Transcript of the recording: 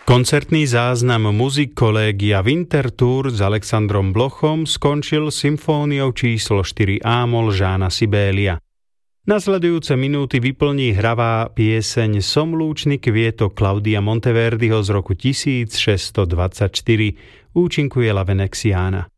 Koncertný záznam Music Collegia Winterthur s Alexandrom Blochom skončil symfóniou číslo 4 Amol Žána Sibélia. Nasledujúce minúty vyplní hravá pieseň Somlúčny kvietok Claudia Monteverdiho z roku 1624. Účinkuje La Venexiana.